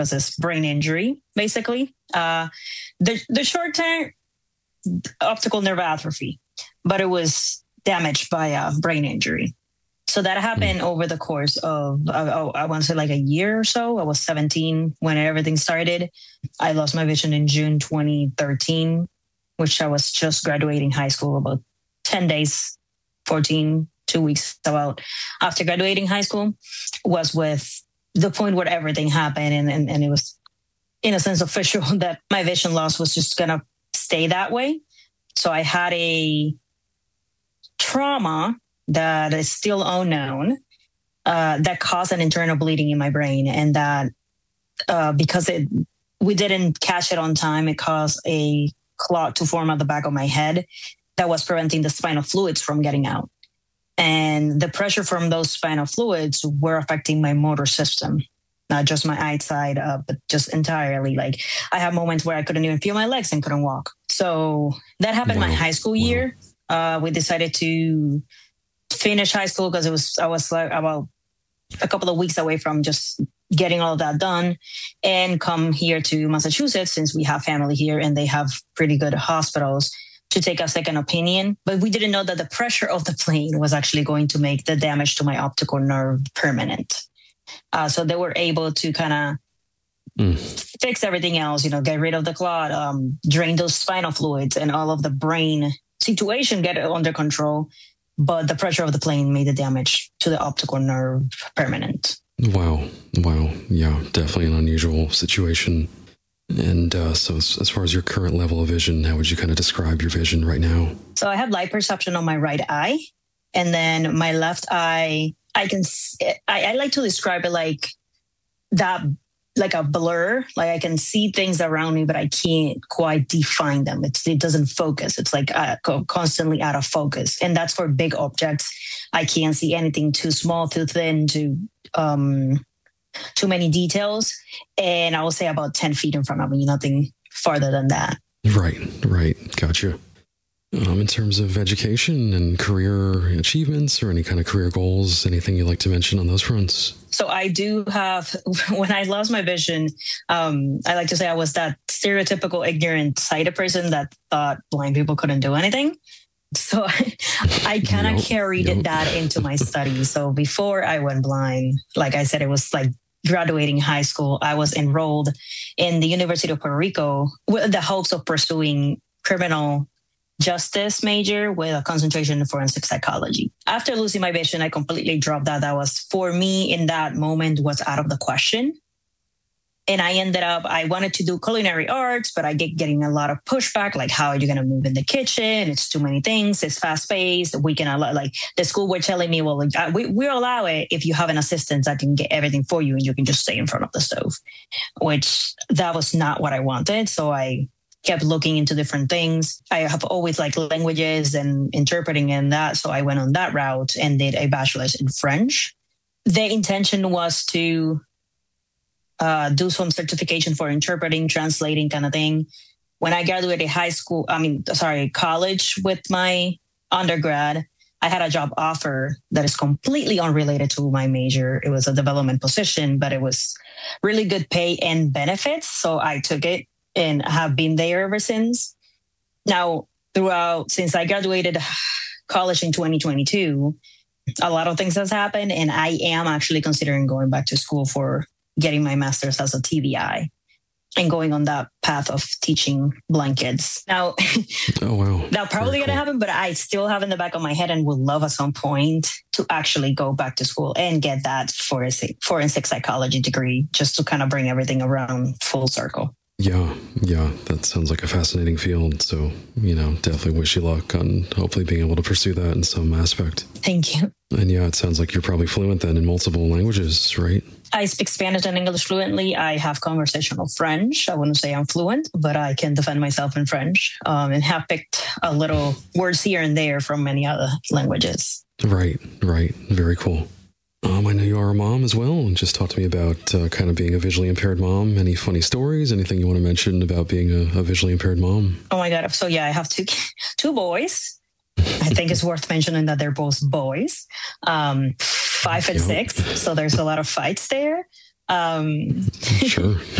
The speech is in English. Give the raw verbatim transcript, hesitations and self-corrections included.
was this brain injury, basically. Uh, the, the short term optical nerve atrophy, but it was damaged by a brain injury. So that happened over the course of, uh, I want to say like a year or so. I was seventeen when everything started. I lost my vision in June twenty thirteen, which I was just graduating high school, about ten days, fourteen, two weeks about after graduating high school, was with the point where everything happened. And, and, and it was, in a sense, official that my vision loss was just going to stay that way. So I had a trauma that is still unknown, uh, that caused an internal bleeding in my brain. And that uh, because it we didn't catch it on time, it caused a clot to form at the back of my head that was preventing the spinal fluids from getting out. And the pressure from those spinal fluids were affecting my motor system, not just my eyesight, uh, but just entirely. Like I had moments where I couldn't even feel my legs and couldn't walk. So that happened wow. my high school wow. year. Uh, we decided to finish high school because it was I was like about a couple of weeks away from just getting all of that done and come here to Massachusetts since we have family here and they have pretty good hospitals to take a second opinion. But we didn't know that the pressure of the plane was actually going to make the damage to my optical nerve permanent. Uh, so they were able to kind of mm. fix everything else, you know, get rid of the clot, um, drain those spinal fluids and all of the brain situation, get it under control. But the pressure of the plane made the damage to the optical nerve permanent. Wow. Wow. Yeah, definitely an unusual situation. And uh, so as, as far as your current level of vision, how would you kind of describe your vision right now? So I have light perception on my right eye. And then my left eye, I can, I, I like to describe it like that, like a blur. Like I can see things around me, but I can't quite define them. It's, it doesn't focus. It's like uh, constantly out of focus. And that's for big objects. I can't see anything too small, too thin, too, um, too many details. And I will say about ten feet in front of me, nothing farther than that. Right, right. Gotcha. Um, in terms of education and career achievements or any kind of career goals, anything you'd like to mention on those fronts? So I do have, when I lost my vision, um, I like to say I was that stereotypical ignorant sighted person that thought blind people couldn't do anything. So I, I kind of yep, carried yep. that into my studies. So before I went blind, like I said, it was like graduating high school. I was enrolled in the University of Puerto Rico with the hopes of pursuing criminal justice major with a concentration in forensic psychology. After losing my vision, I completely dropped that. That was, for me in that moment, was out of the question. And I ended up, I wanted to do culinary arts, but I get getting a lot of pushback. Like, how are you going to move in the kitchen? It's too many things. It's fast paced. We can allow, like the school were telling me, well, like, we, we'll allow it if you have an assistant that can get everything for you and you can just stay in front of the stove, which that was not what I wanted. So I kept looking into different things. I have always liked languages and interpreting and that. So I went on that route and did a bachelor's in French. The intention was to uh, do some certification for interpreting, translating kind of thing. When I graduated high school, I mean, sorry, college with my undergrad, I had a job offer that is completely unrelated to my major. It was a development position, but it was really good pay and benefits. So I took it and have been there ever since. Now, throughout, since I graduated college in twenty twenty-two, a lot of things has happened, and I am actually considering going back to school for getting my master's as a T V I and going on that path of teaching blind kids. Now, oh, wow. That's probably going to happen, but I still have in the back of my head and would love at some point to actually go back to school and get that forensic, forensic psychology degree just to kind of bring everything around full circle. Yeah, yeah, that sounds like a fascinating field. So, you know, definitely wish you luck on hopefully being able to pursue that in some aspect. Thank you. And yeah, it sounds like you're probably fluent then in multiple languages, right? I speak Spanish and English fluently. I have conversational French. I wouldn't say I'm fluent, but I can defend myself in French um, and have picked a little words here and there from many other languages. Right, right. Very cool. Um, I know you are a mom as well, and just talk to me about uh, kind of being a visually impaired mom. Any funny stories? Anything you want to mention about being a, a visually impaired mom? Oh my God. So yeah, I have two, two boys. I think it's worth mentioning that they're both boys, um, five and yep. six. So there's a lot of fights there. Um, Sure.